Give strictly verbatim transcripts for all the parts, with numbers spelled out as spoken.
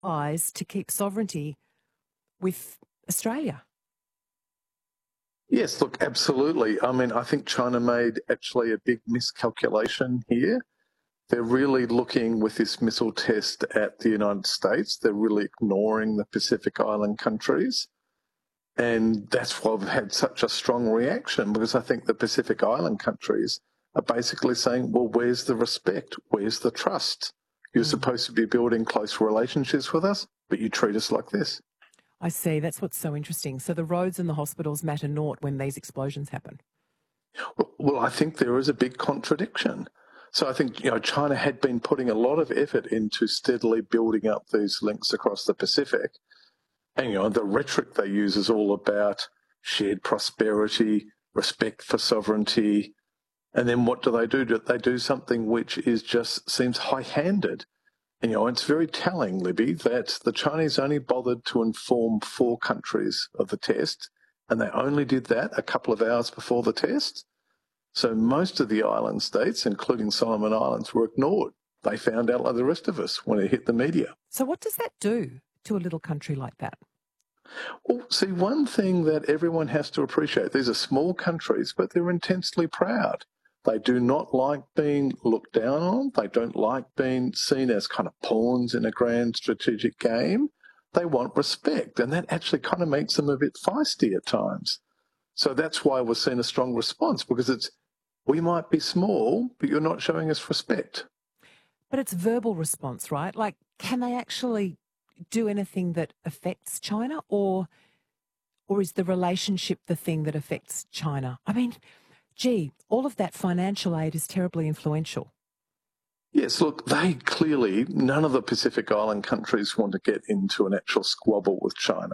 eyes to keep sovereignty with Australia. Yes, look, absolutely. I mean, I think China made actually a big miscalculation here. They're really looking with this missile test at the United States. They're really ignoring the Pacific Island countries. And that's why we've had such a strong reaction, because I think the Pacific Island countries are basically saying, well, where's the respect? Where's the trust? You're mm. supposed to be building close relationships with us, but you treat us like this. I see. That's what's so interesting. So the roads and the hospitals matter naught when these explosions happen. Well, well, I think there is a big contradiction. So I think, you know, China had been putting a lot of effort into steadily building up these links across the Pacific. And, you know, the rhetoric they use is all about shared prosperity, respect for sovereignty. And then what do they do? They do something which is just seems high-handed. And, you know, it's very telling, Libby, that the Chinese only bothered to inform four countries of the test, and they only did that a couple of hours before the test. So most of the island states, including Solomon Islands, were ignored. They found out like the rest of us when it hit the media. So what does that do to a little country like that? Well, see, one thing that everyone has to appreciate, these are small countries, but they're intensely proud. They do not like being looked down on. They don't like being seen as kind of pawns in a grand strategic game. They want respect, and that actually kind of makes them a bit feisty at times. So that's why we're seeing a strong response, because it's, we might be small, but you're not showing us respect. But it's verbal response, right? Like, can they actually do anything that affects China, or or is the relationship the thing that affects China? I mean, gee, all of that financial aid is terribly influential. Yes, look, they clearly, none of the Pacific Island countries want to get into an actual squabble with China.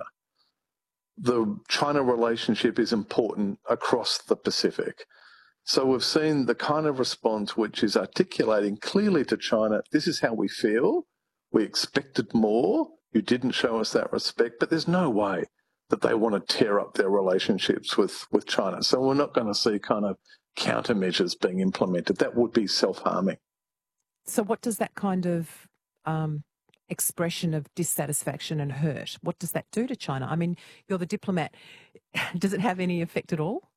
The China relationship is important across the Pacific. So we've seen the kind of response which is articulating clearly to China, this is how we feel. We expected more. You didn't show us that respect, but there's no way that they want to tear up their relationships with, with China. So we're not going to see kind of countermeasures being implemented. That would be self-harming. So what does that kind of um, expression of dissatisfaction and hurt, what does that do to China? I mean, you're the diplomat. Does it have any effect at all?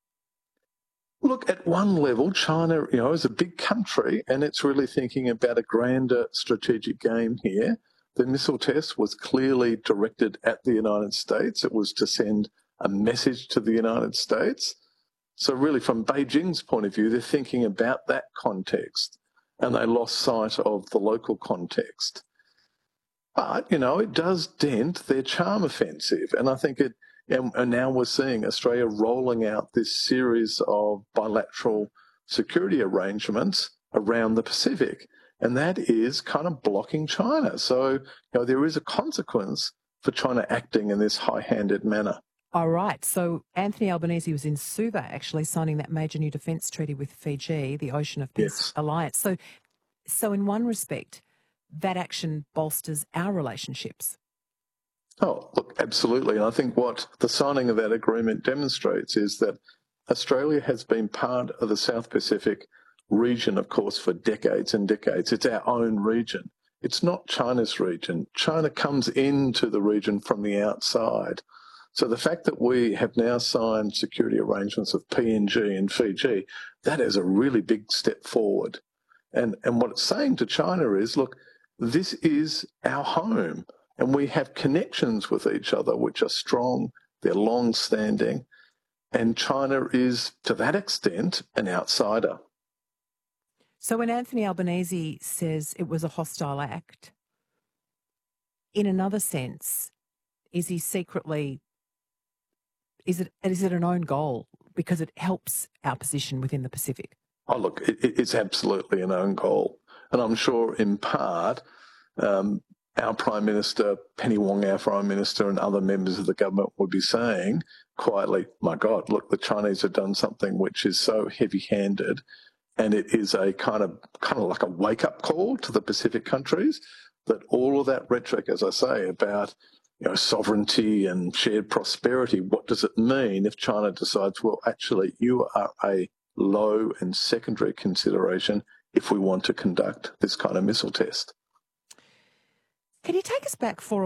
Look, at one level, China, you know, is a big country, and it's really thinking about a grander strategic game here. The missile test was clearly directed at the United States. It was to send a message to the United States. So really, from Beijing's point of view, they're thinking about that context, and they lost sight of the local context. But, you know, it does dent their charm offensive, and I think it, and, and now we're seeing Australia rolling out this series of bilateral security arrangements around the Pacific, and that is kind of blocking China. So, you know, there is a consequence for China acting in this high-handed manner. All right. So Anthony Albanese was in Suva actually signing that major new defence treaty with Fiji, the Ocean of Peace Yes. Alliance. So, so in one respect, that action bolsters our relationships. Oh, look, absolutely. And I think what the signing of that agreement demonstrates is that Australia has been part of the South Pacific region, of course, for decades and decades. It's our own region. It's not China's region. China comes into the region from the outside. So the fact that we have now signed security arrangements with P N G and Fiji, that is a really big step forward. And, and what it's saying to China is, look, this is our home. And we have connections with each other which are strong, they're long-standing, and China is, to that extent, an outsider. So when Anthony Albanese says it was a hostile act, in another sense, is he secretly, is it is it an own goal because it helps our position within the Pacific? Oh, look, it, it's absolutely an own goal. And I'm sure in part, um, our Prime Minister, Penny Wong, our Foreign Minister, and other members of the government would be saying quietly, my God, look, the Chinese have done something which is so heavy-handed, and it is a kind of kind of like a wake-up call to the Pacific countries that all of that rhetoric, as I say, about you know sovereignty and shared prosperity, what does it mean if China decides, well, actually, you are a low and secondary consideration if we want to conduct this kind of missile test? Can you take us back for